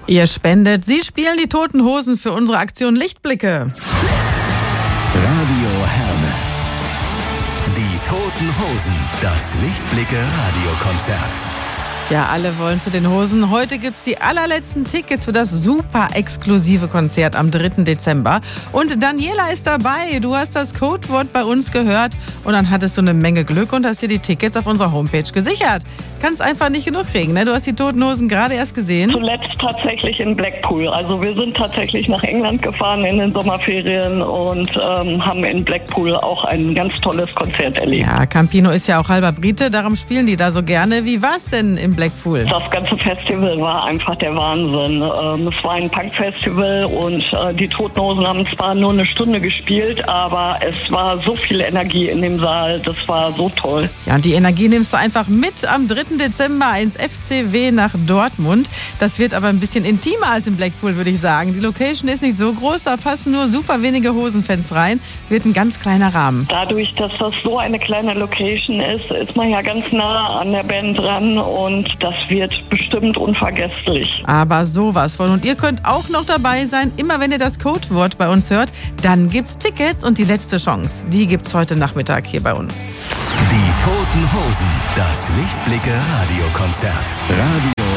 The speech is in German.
Ihr spendet. Sie spielen die Toten Hosen für unsere Aktion Lichtblicke. Radio Herne. Die Toten Hosen. Das Lichtblicke-Radiokonzert. Ja, alle wollen zu den Hosen. Heute gibt's die allerletzten Tickets für das super exklusive Konzert am 3. Dezember. Und Daniela ist dabei. Du hast das Codewort bei uns gehört und dann hattest du eine Menge Glück und hast dir die Tickets auf unserer Homepage gesichert. Kannst einfach nicht genug kriegen, ne? Du hast die Toten Hosen gerade erst gesehen. Zuletzt tatsächlich in Blackpool. Also wir sind tatsächlich nach England gefahren in den Sommerferien und haben in Blackpool auch ein ganz tolles Konzert erlebt. Ja, Campino ist ja auch halber Brite, darum spielen die da so gerne. Wie war's denn im Blackpool? Das ganze Festival war einfach der Wahnsinn. Es war ein Punk-Festival und die Toten Hosen haben zwar nur eine Stunde gespielt, aber es war so viel Energie in dem Saal. Das war so toll. Ja, und die Energie nimmst du einfach mit am 3. Dezember ins FCW nach Dortmund. Das wird aber ein bisschen intimer als in Blackpool, würde ich sagen. Die Location ist nicht so groß, da passen nur super wenige Hosenfans rein. Es wird ein ganz kleiner Rahmen. Dadurch, dass das so eine kleine Location ist, ist man ja ganz nah an der Band dran und das wird bestimmt unvergesslich. Aber sowas von. Und ihr könnt auch noch dabei sein. Immer wenn ihr das Codewort bei uns hört, dann gibt's Tickets und die letzte Chance, die gibt's heute Nachmittag hier bei uns. Die Toten Hosen. Das Lichtblicke-Radiokonzert. Radio